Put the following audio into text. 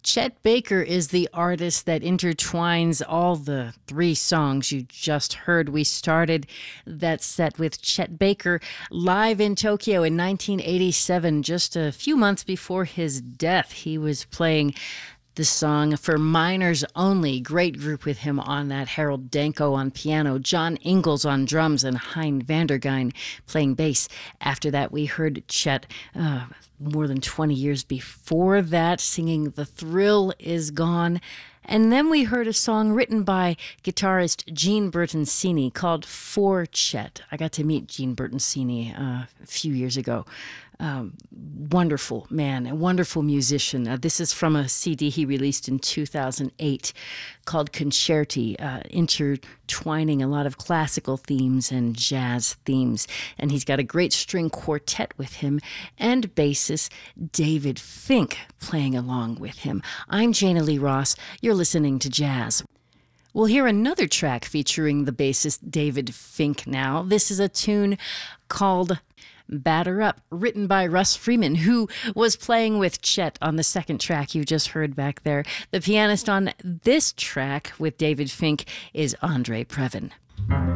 Chet Baker is the artist that intertwines all the three songs you just heard. We started that set with Chet Baker live in Tokyo in 1987, just a few months before his death. He was playing the song For Minors Only. Great group with him on that. Harold Danko on piano, John Ingalls on drums, and Hein Vandergein playing bass. After that, we heard Chet more than 20 years before that singing The Thrill Is Gone. And then we heard a song written by guitarist Gene Bertoncini called For Chet. I got to meet Gene Bertoncini a few years ago. Wonderful man, a wonderful musician. This is from a CD he released in 2008 called Concerti, intertwining a lot of classical themes and jazz themes. And he's got a great string quartet with him and bassist David Fink playing along with him. I'm Jana Lee Ross. You're listening to Jazz. We'll hear another track featuring the bassist David Fink now. This is a tune called Batter Up, written by Russ Freeman, who was playing with Chet on the second track you just heard back there. The pianist on this track with David Fink is Andre Previn.